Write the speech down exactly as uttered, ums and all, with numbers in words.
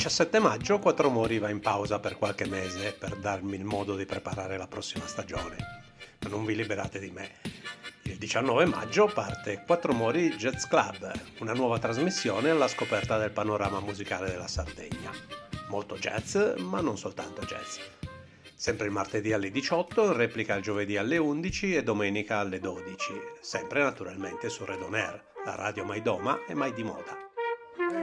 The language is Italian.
diciassette maggio Quattro Mori va in pausa per qualche mese per darmi il modo di preparare la prossima stagione. Ma non vi liberate di me. Il diciannove maggio parte Quattro Mori Jazz Club, una nuova trasmissione alla scoperta del panorama musicale della Sardegna. Molto jazz, ma non soltanto jazz. Sempre il martedì alle diciotto, replica il giovedì alle undici e domenica alle dodici, sempre naturalmente su Red On Air, la radio mai doma e mai di moda.